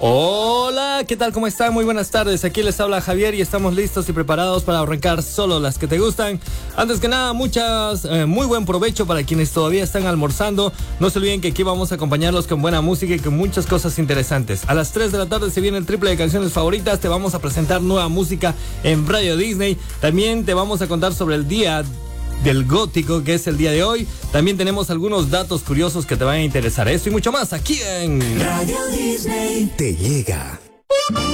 Hola, ¿qué tal? ¿Cómo están? Muy buenas tardes. Aquí les habla Javier y estamos listos y preparados para arrancar solo las que te gustan. Antes que nada, muy buen provecho para quienes todavía están almorzando. No se olviden que aquí vamos a acompañarlos con buena música y con muchas cosas interesantes. A las 3 de la tarde se viene el triple de canciones favoritas. Te vamos a presentar nueva música en Radio Disney. También te vamos a contar sobre el día del gótico, que es el día de hoy. También tenemos algunos datos curiosos que te van a interesar. Esto y mucho más aquí en Radio Disney. Te llega